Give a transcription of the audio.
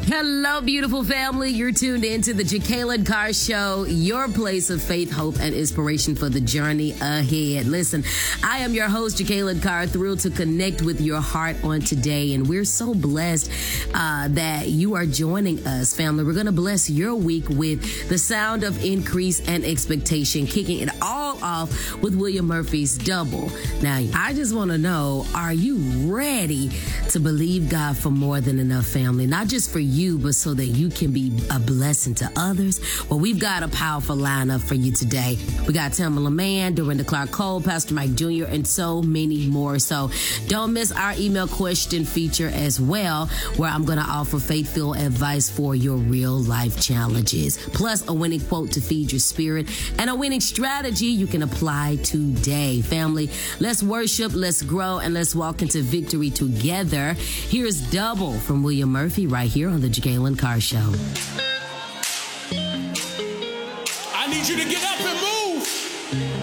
Hello, beautiful family. You're tuned into the Jacqueline Carr Show, your place of faith, hope, and inspiration for the journey ahead. Listen, I am your host, Jacqueline Carr, thrilled to connect with your heart on today. And we're so blessed that you are joining us, family. We're going to bless your week with the sound of increase and expectation, kicking it all off with William Murphy's Double. Now, I just want to know, are you ready to believe God for more than enough, family? Not just for you, but so that you can be a blessing to others. Well, we've got a powerful lineup for you today. We got Tamala Mann, Dorinda Clark Cole, Pastor Mike Jr., and so many more. So don't miss our email question feature as well, where I'm going to offer faith-filled advice for your real life challenges, plus a winning quote to feed your spirit and a winning strategy you can apply today. Family, let's worship, let's grow, and let's walk into victory together. Here's Double from William Murphy right here on the Jacqueline Carr Show. I need you to get up and move.